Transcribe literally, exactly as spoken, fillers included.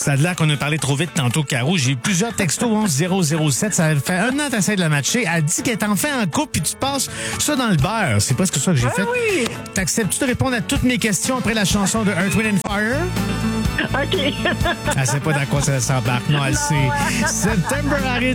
Ça a l'air qu'on a parlé trop vite tantôt, Caro. J'ai eu plusieurs textos onze zéro zéro sept. Ça fait un an que t'essaies de la matcher. Elle dit qu'elle est enfin en couple puis tu te passes ça dans le beurre. C'est presque ça que j'ai Ah fait. oui! T'acceptes-tu de répondre à toutes mes questions après la chanson de Earth, Wind and Fire? OK. Elle sait pas dans quoi ça s'embarque. Non, elle sait. September arrive.